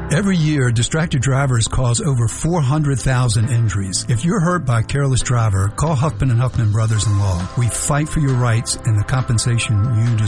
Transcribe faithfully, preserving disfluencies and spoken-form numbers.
Every year, distracted drivers cause over four hundred thousand injuries. If you're hurt by a careless driver, call Huffman and Huffman Brothers-in-Law. We fight for your rights and the compensation you deserve.